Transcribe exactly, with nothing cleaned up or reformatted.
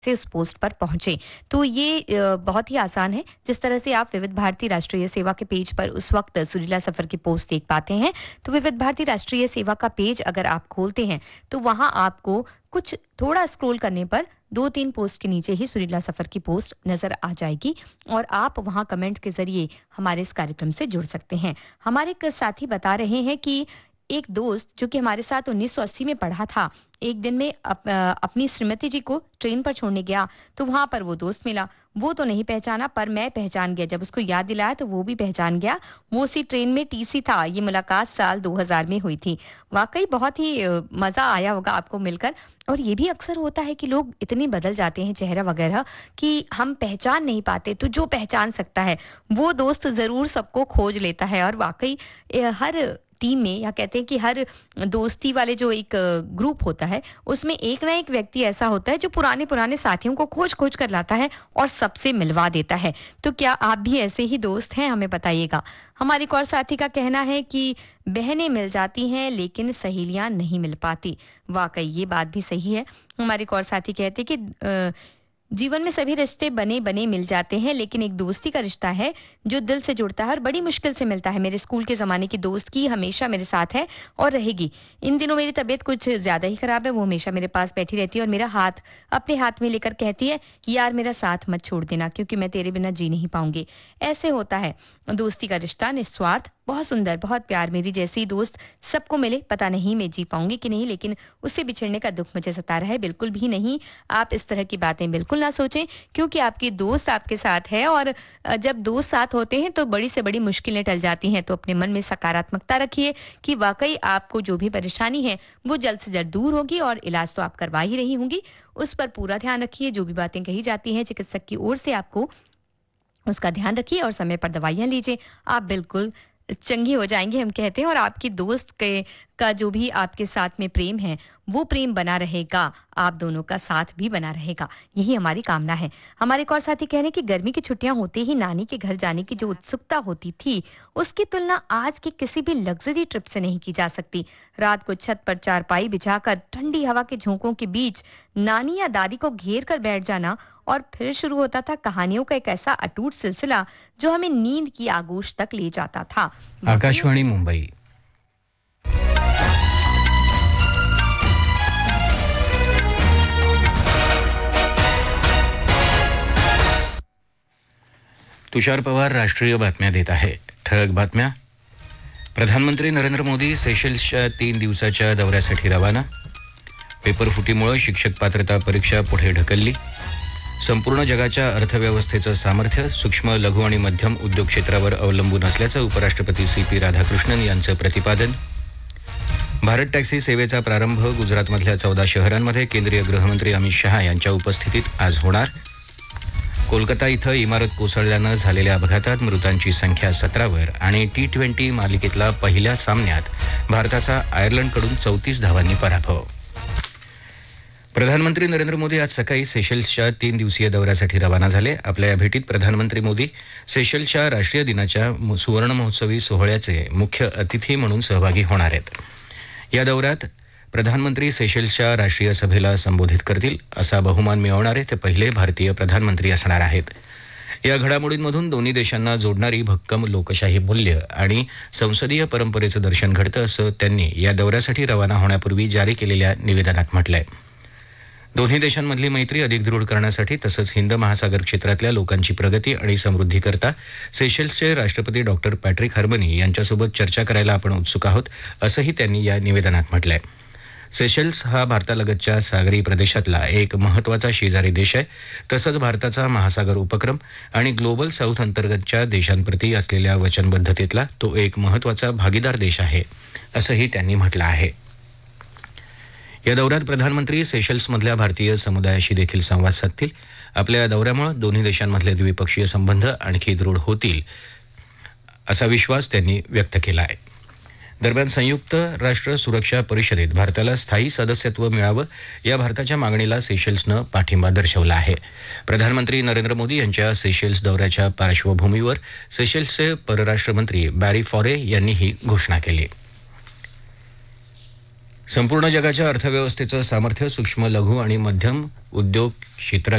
से उस पोस्ट पर पहुंचे। तो ये अ, बहुत ही आसान है। जिस तरह से आप विविध भारती राष्ट्रीय सेवा के पेज पर उस वक्त सुरीला सफ़र की पोस्ट देख पाते हैं, तो विविध भारती राष्ट्रीय सेवा का पेज अगर आप खोलते हैं, तो वहाँ आपको कुछ थोड़ा स्क्रॉल करने पर दो तीन पोस्ट के नीचे ही सुरीला सफ़र की पोस्ट नज़र आ जाएगी और आप वहाँ कमेंट के ज़रिए हमारे इस कार्यक्रम से जुड़ सकते हैं। हमारे एक साथी बता रहे हैं कि एक दोस्त जो कि हमारे साथ उन्नीस सौ अस्सी में पढ़ा था, एक दिन में अप, अ, अपनी श्रीमती जी को ट्रेन पर छोड़ने गया, तो वहाँ पर वो दोस्त मिला। वो तो नहीं पहचाना पर मैं पहचान गया। जब उसको याद दिलाया तो वो भी पहचान गया। वो उसी ट्रेन में टीसी था। ये मुलाकात साल दो हज़ार में हुई थी। वाक़ई बहुत ही अ, मज़ा आया होगा आपको मिलकर। और ये भी अक्सर होता है कि लोग इतने बदल जाते हैं चेहरा वगैरह कि हम पहचान नहीं पाते। तो जो पहचान सकता है, वो दोस्त ज़रूर सबको खोज लेता है और वाक़ई अ, हर टीम में या कहते हैं कि हर दोस्ती वाले जो एक अ, ग्रुप होता है, उसमें एक ना एक व्यक्ति ऐसा होता है जो पुराने-पुराने साथियों को खोज-खोज कर लाता है और सबसे मिलवा देता है। तो क्या आप भी ऐसे ही दोस्त हैं? हमें बताइएगा। हमारे एक और साथी का कहना है कि बहनें मिल जाती हैं लेकिन सहेलियाँ नहीं मिल पाती। वाक़ई ये बात भी सही है। हमारे एक और साथी कहते हैं कि अ, जीवन में सभी रिश्ते बने-बने मिल जाते हैं, लेकिन एक दोस्ती का रिश्ता है जो दिल से जुड़ता है और बड़ी मुश्किल से मिलता है। मेरे स्कूल के ज़माने की दोस्त की हमेशा मेरे साथ है और रहेगी। इन दिनों मेरी तबीयत कुछ ज़्यादा ही ख़राब है, वो हमेशा मेरे पास बैठी रहती है और मेरा हाथ अपने हाथ में लेकर कहती है, "यार मेरा साथ मत छोड़ देना क्योंकि मैं तेरे बिना जी नहीं पाऊँगी।" ऐसे होता है दोस्ती का रिश्ता, निस्वार्थ, बहुत सुंदर, बहुत प्यार। मेरी जैसी दोस्त सबको मिले, पता नहीं मैं जी पाऊँगी कि नहीं, लेकिन उससे बिछड़ने का दुःख मुझे सता रहा है। बिल्कुल भी नहीं, आप इस तरह की बातें बिल्कुल ना सोचें क्योंकि आपकी दोस्त आपके साथ है और अ, जब दोस्त साथ होते हैं तो बड़ी से बड़ी मुश्किलें टल जाती हैं। तो अपने मन में सकारात्मकता रखिए कि वाक़ई आपको जो भी परेशानी है, वो जल्द से जल्द दूर होगी और इलाज तो आप करवा ही रही होंगी। उस पर पूरा ध्यान रखिए, जो भी बातें कही जाती हैं चिकित्सक की ओर से आपको उसका ध्यान रखिए और समय पर दवाइयाँ लीजिए। आप बिल्कुल चंगी हो जाएँगी हम कहते हैं और आपकी दोस्त के का जो भी आपके साथ में प्रेम है, वो प्रेम बना रहेगा, आप दोनों का साथ भी बना रहेगा। यही हमारी कामना है। हमारे एक और साथी कह रहे हैं कि गर्मी की छुट्टियाँ होते ही नानी के घर जाने की जो उत्सुकता होती थी, उसकी तुलना आज की किसी भी लग्ज़री ट्रिप से नहीं की जा सकती। रात को छत पर चारपाई बिछाकर ठंडी हवा के झोंकों के बीच नानी या दादी को घेर कर बैठ जाना और फिर शुरू होता था कहानियों का एक ऐसा अटूट सिलसिला जो हमें नींद की आगोश तक ले जाता था। वाक़ई आकाशवाणी मुंबई. तुषार पवार राष्ट्रीय बातम्या देत आहे. ठळक बातम्या. प्रधानमंत्री नरेंद्र मोदी सेशल्सच्या तीन दिवसाच्या दौऱ्यासाठी रवाना. पेपरफुटीमुळे शिक्षक पात्रता परीक्षा पुढे ढकलली. संपूर्ण जगाच्या अर्थव्यवस्थेचं सामर्थ्य सूक्ष्म लघु आणि मध्यम उद्योग क्षेत्रावर अवलंबून असल्याचं उपराष्ट्रपती सी पी राधाकृष्णन यांचं प्रतिपादन. भारत टॅक्सी सेवेचा प्रारंभ गुजरातमधल्या चौदा शहरांमध्ये केंद्रीय गृहमंत्री अमित शहा यांच्या उपस्थितीत आज होणार. कोलकाता इथं इमारत कोसळल्यानं झालेल्या अपघातात मृतांची संख्या सतरावर आणि टी ट्वेंटी मालिकेतला पहिल्या सामन्यात भारताचा आयर्लंडकडून चौतीस धावांनी पराभव. प्रधानमंत्री नरेंद्र मोदी आज सकाळी सेशल्सच्या तीन दिवसीय दौऱ्यासाठी रवाना झाले. आपल्या या भेटीत प्रधानमंत्री मोदी सेशल्सच्या राष्ट्रीय दिनाच्या सुवर्ण महोत्सवी सोहळ्याचे मुख्य अतिथी म्हणून सहभागी होणार आहेत. या दौऱ्यात प्रधानमंत्री सेशल्सच्या राष्ट्रीय सभेला संबोधित करतील. असा बहुमान मिळवणारे ते पहिले भारतीय प्रधानमंत्री असणार आहेत. या घडामोडींमधून दोन्ही देशांना जोडणारी भक्कम लोकशाही मूल्य आणि संसदीय परंपरेचं दर्शन घडतं असं त्यांनी या दौऱ्यासाठी रवाना होण्यापूर्वी जारी केलेल्या निवेदनात म्हटलंय. दोन्ही देशांमधली मैत्री अधिक दृढ करण्यासाठी तसंच हिंद महासागर क्षेत्रातल्या लोकांची प्रगती आणि समृद्धीकरता सेशल्सचे राष्ट्रपती डॉक्टर पॅट्रिक हार्मनी यांच्यासोबत चर्चा करायला आपण उत्सुक आहोत असंही त्यांनी या निवेदनात म्हटलंय. सेशल्स हा भारतालगतच्या सागरी प्रदेशातला एक महत्त्वाचा शेजारी देश आहे. तसंच भारताचा महासागर उपक्रम आणि ग्लोबल साऊथ अंतर्गतच्या देशांप्रती असलेल्या वचनबद्धतेतला तो एक महत्त्वाचा भागीदार देश आहे असंही त्यांनी म्हटलं आहे. या दौऱ्यात प्रधानमंत्री सेशल्समधल्या भारतीय समुदायाशी देखील संवाद साधतील. आपल्या दौऱ्यामुळे दोन्ही देशांमधले द्विपक्षीय संबंध आणखी दृढ होतील असा विश्वास त्यांनी व्यक्त केला आहे. दरम्यान संयुक्त राष्ट्र सुरक्षा परिषदेत भारताला स्थायी सदस्यत्व मिळावं या भारताच्या मागणीला सेशल्सनं पाठिंबा दर्शवला आहे. प्रधानमंत्री नरेंद्र मोदी यांच्या सेशल्स दौऱ्याच्या पार्श्वभूमीवर सेशल्सचे परराष्ट्र मंत्री बॅरी फॉरे यांनी ही घोषणा केली. संपूर्ण जगाच्या अर्थव्यवस्थेचं सामर्थ्य सूक्ष्म लघु आणि मध्यम उद्योग क्षेत्रात